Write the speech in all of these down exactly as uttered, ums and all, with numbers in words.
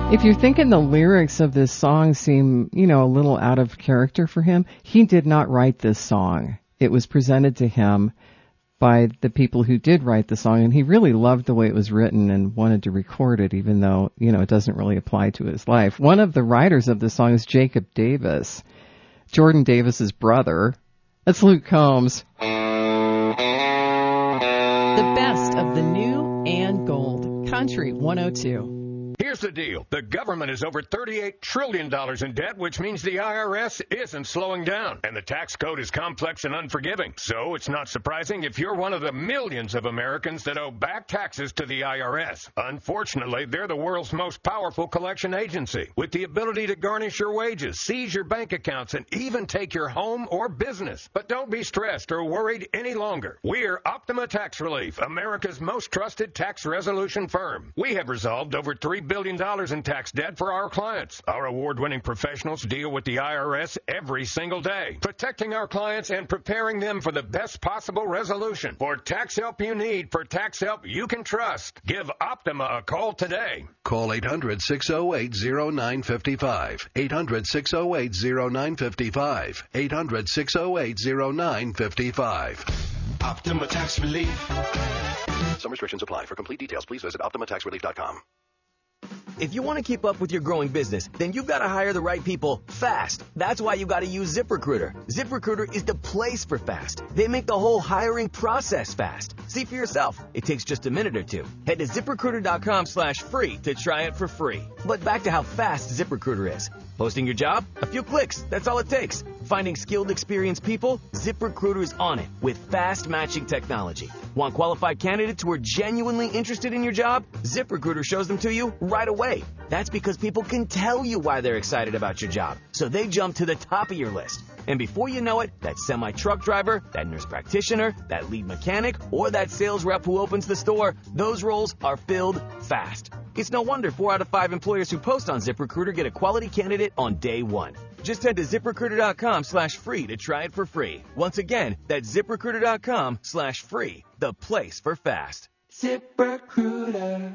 If you're thinking the lyrics of this song seem, you know, a little out of character for him, he did not write this song. It was presented to him by the people who did write the song, and he really loved the way it was written and wanted to record it, even though, you know, it doesn't really apply to his life. One of the writers of the song is Jacob Davis, Jordan Davis's brother. That's Luke Combs. The best of the new and gold. Country one oh two. Here's the deal. The government is over thirty-eight trillion dollars in debt, which means the I R S isn't slowing down. And the tax code is complex and unforgiving. So it's not surprising if you're one of the millions of Americans that owe back taxes to the I R S. Unfortunately, they're the world's most powerful collection agency, with the ability to garnish your wages, seize your bank accounts, and even take your home or business. But don't be stressed or worried any longer. We're Optima Tax Relief, America's most trusted tax resolution firm. We have resolved over three billion dollars in tax debt for our clients. Our award-winning professionals deal with the I R S every single day, protecting our clients and preparing them for the best possible resolution. For tax help you need, for tax help you can trust, give Optima a call today. Call eight hundred, six oh eight, oh nine five five. eight hundred, six oh eight, oh nine five five. eight hundred, six oh eight, oh nine five five. Optima Tax Relief. Some restrictions apply. For complete details, please visit optima tax relief dot com. If you want to keep up with your growing business, then you've got to hire the right people fast. That's why you've got to use ZipRecruiter. ZipRecruiter is the place for fast. They make the whole hiring process fast. See for yourself. It takes just a minute or two. Head to ZipRecruiter.com slash free to try it for free. But back to how fast ZipRecruiter is. Posting your job? A few clicks. That's all it takes. Finding skilled, experienced people? ZipRecruiter is on it with fast matching technology. Want qualified candidates who are genuinely interested in your job? ZipRecruiter shows them to you right away. That's because people can tell you why they're excited about your job, so they jump to the top of your list. And before you know it, that semi-truck driver, that nurse practitioner, that lead mechanic, or that sales rep who opens the store, those roles are filled fast. It's no wonder four out of five employers who post on ZipRecruiter get a quality candidate on day one. Just head to ZipRecruiter.com slash free to try it for free. Once again, that's ZipRecruiter.com slash free, the place for fast. ZipRecruiter.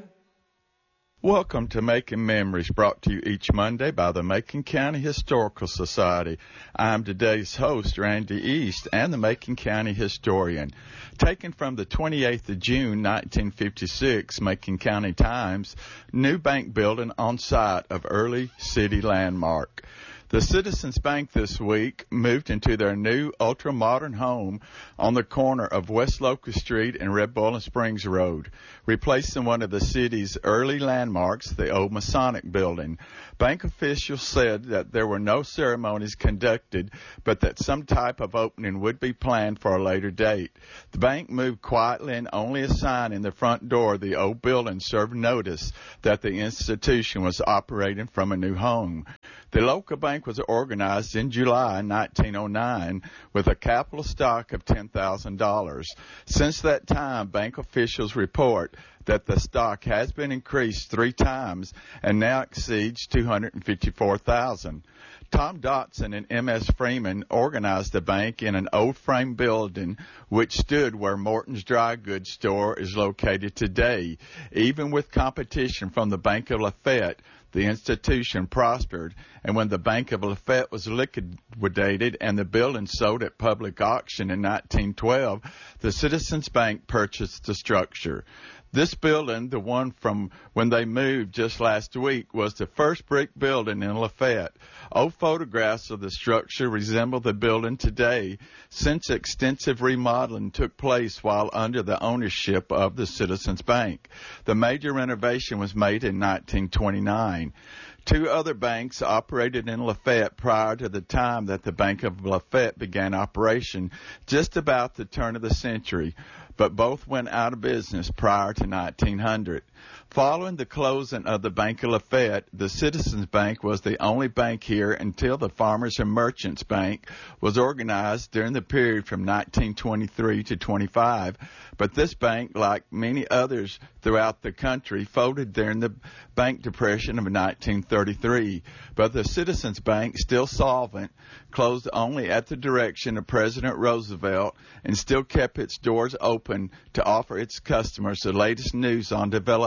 Welcome to Making Memories, brought to you each Monday by the Macon County Historical Society. I'm today's host, Randy East, and the Macon County historian. Taken from the twenty-eighth of June, nineteen fifty-six, Macon County Times, new bank building on site of early city landmark. The Citizens Bank this week moved into their new ultra-modern home on the corner of West Locust Street and Red Boiling Springs Road, replacing one of the city's early landmarks, the old Masonic Building. Bank officials said that there were no ceremonies conducted, but that some type of opening would be planned for a later date. The bank moved quietly, and only a sign in the front door of the old building served notice that the institution was operating from a new home. The local bank was organized in July nineteen oh nine with a capital stock of ten thousand dollars. Since that time, bank officials report that the stock has been increased three times and now exceeds two hundred fifty-four thousand dollars. Tom Dotson and M S Freeman organized the bank in an old frame building which stood where Morton's Dry Goods store is located today. Even with competition from the Bank of Lafayette, the institution prospered, and when the Bank of Lafayette was liquidated and the building sold at public auction in nineteen twelve, the Citizens Bank purchased the structure. This building, the one from when they moved just last week, was the first brick building in Lafayette. Old photographs of the structure resemble the building today, since extensive remodeling took place while under the ownership of the Citizens Bank. The major renovation was made in nineteen twenty-nine. Two other banks operated in Lafayette prior to the time that the Bank of Lafayette began operation, just about the turn of the century, but both went out of business prior to nineteen hundred. Following the closing of the Bank of Lafayette, the Citizens Bank was the only bank here until the Farmers and Merchants Bank was organized during the period from nineteen twenty-three to twenty-five. But this bank, like many others throughout the country, folded during the Bank Depression of nineteen thirty-three. But the Citizens Bank, still solvent, closed only at the direction of President Roosevelt and still kept its doors open to offer its customers the latest news on development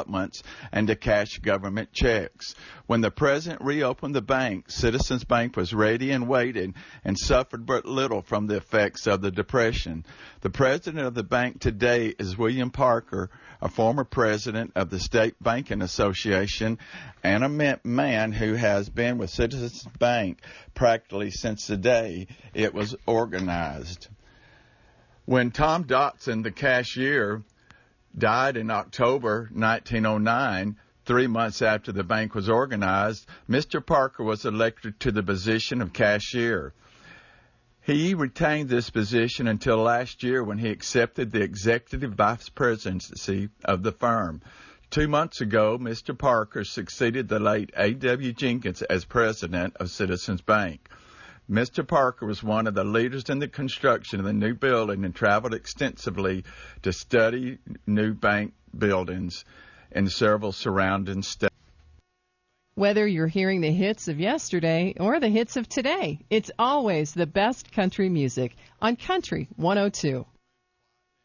developments and to cash government checks. When the president reopened the bank, Citizens Bank was ready and waited and suffered but little from the effects of the Depression. The president of the bank today is William Parker, a former president of the State Banking Association and a man who has been with Citizens Bank practically since the day it was organized. When Tom Dotson, the cashier, died in October nineteen oh nine, three months after the bank was organized, Mister Parker was elected to the position of cashier. He retained this position until last year when he accepted the executive vice presidency of the firm. Two months ago, Mister Parker succeeded the late A W Jenkins as president of Citizens Bank. Mister Parker was one of the leaders in the construction of the new building and traveled extensively to study new bank buildings in several surrounding states. Whether you're hearing the hits of yesterday or the hits of today, it's always the best country music on Country one oh two.